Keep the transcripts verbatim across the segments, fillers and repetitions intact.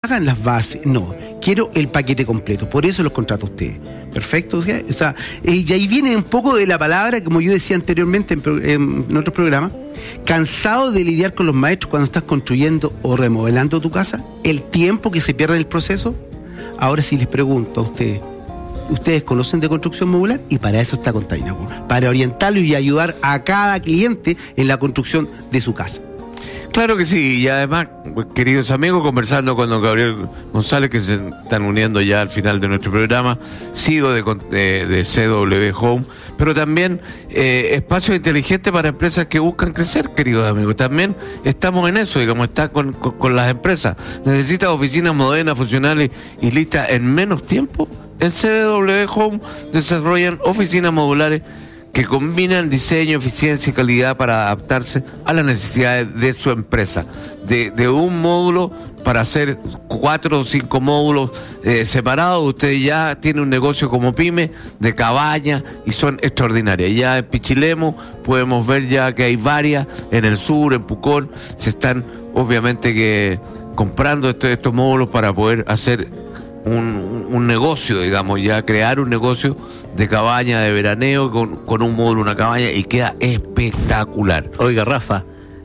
pagan las bases, no. Quiero el paquete completo, por eso los contrato a ustedes. Perfecto, o sea, o sea, y ahí viene un poco de la palabra, como yo decía anteriormente en, pro, en, en otros programas, cansado de lidiar con los maestros cuando estás construyendo o remodelando tu casa, el tiempo que se pierde en el proceso. Ahora sí les pregunto a ustedes, ¿ustedes conocen de construcción modular? Y para eso está Container, para orientarlos y ayudar a cada cliente en la construcción de su casa. Claro que sí, y además, queridos amigos, conversando con don Gabriel González, que se están uniendo ya al final de nuestro programa, sigo de, de, de C W Home, pero también eh, espacio inteligente para empresas que buscan crecer, queridos amigos. También estamos en eso, digamos, está con, con, con las empresas. ¿Necesitas oficinas modernas, funcionales y listas en menos tiempo? En C W Home desarrollan oficinas modulares que combinan diseño, eficiencia y calidad para adaptarse a las necesidades de su empresa. De, de un módulo para hacer cuatro o cinco módulos eh, separados, usted ya tiene un negocio como pyme, de cabaña, y son extraordinarias. Ya en Pichilemu podemos ver ya que hay varias, en el sur, en Pucón, se están obviamente que comprando estos, estos módulos para poder hacer un, un negocio, digamos, ya crear un negocio de cabaña, de veraneo, con, con un módulo, una cabaña, y queda espectacular. Oiga, Rafa,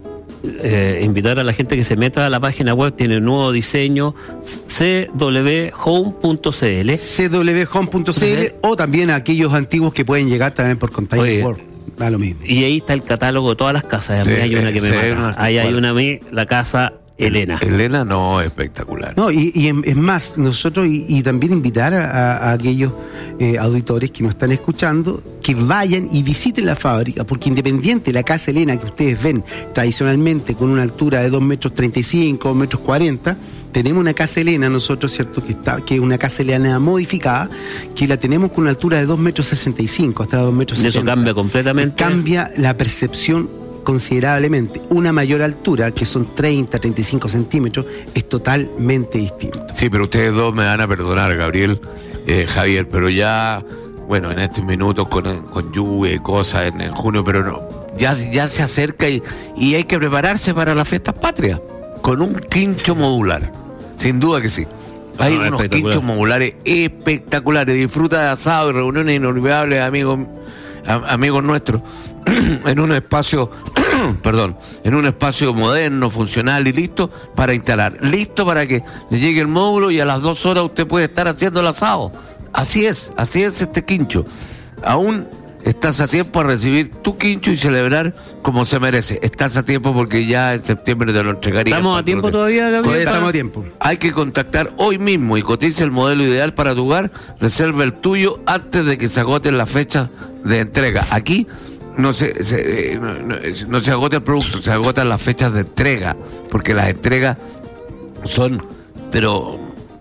eh, invitar a la gente que se meta a la página web, tiene un nuevo diseño, c w home punto c l. c w home punto c l, o también a aquellos antiguos que pueden llegar también por Container World. Da lo mismo. Y ahí está el catálogo de todas las casas. A mí sí, hay una que me sí, mata. Una, ahí hay una a mí, la casa Elena. Elena, no, espectacular. No, y, y es más, nosotros, y, y también invitar a, a aquellos eh, auditores que nos están escuchando, que vayan y visiten la fábrica, porque independiente de la casa Elena que ustedes ven tradicionalmente con una altura de dos metros treinta y cinco, dos metros cuarenta, tenemos una casa Elena nosotros, ¿cierto? Que está, que es una casa Elena modificada, que la tenemos con una altura de dos metros sesenta y cinco, hasta dos metros setenta. Eso cambia completamente. Cambia la percepción considerablemente. Una mayor altura, que son treinta, treinta y cinco centímetros, es totalmente distinto. Sí, pero ustedes dos me van a perdonar, Gabriel, eh, Javier, pero ya, bueno, en estos minutos con, con lluvia y cosas en, en junio, pero no, ya, ya se acerca y, y hay que prepararse para las fiestas patrias, con un quincho modular, sin duda que sí. Hay no, unos quinchos modulares espectaculares, disfruta de asado y reuniones inolvidables, amigos, a, amigos nuestros, en un espacio, perdón, en un espacio moderno, funcional y listo para instalar, listo para que le llegue el módulo y a las dos horas usted puede estar haciendo el asado. Así es, así es este quincho. Aún estás a tiempo a recibir tu quincho y celebrar como se merece. Estás a tiempo porque ya en septiembre te lo entregaría. ¿Estamos a tiempo todavía, Gabriel? Estamos a tiempo. Hay que contactar hoy mismo y cotiza el modelo ideal para tu hogar. Reserva el tuyo antes de que se agoten las fechas de entrega. Aquí no se, se, no, no, no se agota el producto, se agotan las fechas de entrega, porque las entregas son, pero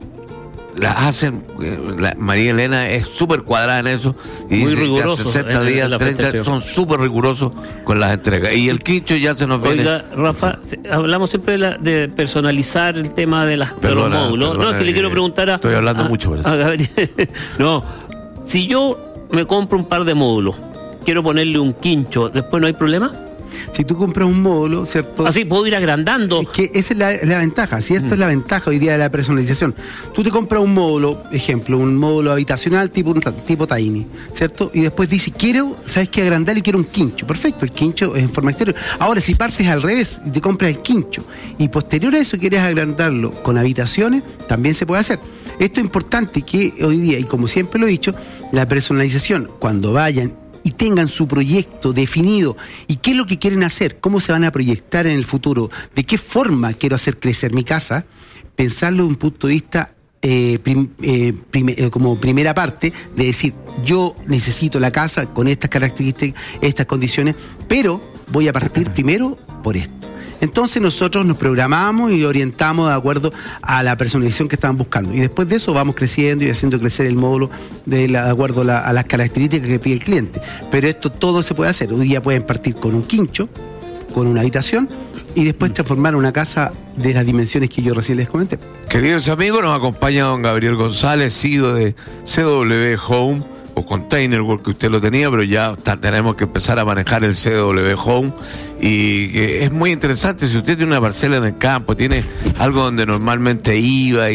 las hacen, la, María Elena es súper cuadrada en eso, y muy dice riguroso, que a sesenta días, treinta, son súper rigurosos con las entregas, y el quincho ya se nos viene. Oiga, Rafa, hablamos siempre de, la, de personalizar el tema de, las, perdona, de los módulos. Perdona, no, es que le quiero preguntar a... Estoy hablando a, mucho, ¿verdad? A Gabriel. No, si yo me compro un par de módulos, quiero ponerle un quincho, ¿después no hay problema? Si tú compras un módulo, ¿cierto? Así puedo ir agrandando. Es que esa es la, la ventaja, si esto mm. es la ventaja hoy día de la personalización. Tú te compras un módulo, ejemplo, un módulo habitacional tipo, tipo Tiny, ¿cierto? Y después dices, quiero, ¿sabes qué? Agrandar y quiero un quincho. Perfecto, el quincho es en forma exterior. Ahora, si partes al revés y te compras el quincho y posterior a eso quieres agrandarlo con habitaciones, también se puede hacer. Esto es importante que hoy día, y como siempre lo he dicho, la personalización, cuando vayan y tengan su proyecto definido y qué es lo que quieren hacer, cómo se van a proyectar en el futuro, de qué forma quiero hacer crecer mi casa, pensarlo desde un punto de vista eh, prim, eh, prim, eh, como primera parte, de decir, yo necesito la casa con estas características, estas condiciones, pero voy a partir primero por esto. Entonces nosotros nos programamos y orientamos de acuerdo a la personalización que estaban buscando. Y después de eso vamos creciendo y haciendo crecer el módulo de, la, de acuerdo a, la, a las características que pide el cliente. Pero esto todo se puede hacer. Hoy día pueden partir con un quincho, con una habitación, y después transformar una casa de las dimensiones que yo recién les comenté. Queridos amigos, nos acompaña don Gabriel González, C E O de C W Home, o Container World, que usted lo tenía, pero ya está, tenemos que empezar a manejar el C W Home, y que es muy interesante. Si usted tiene una parcela en el campo, tiene algo donde normalmente iba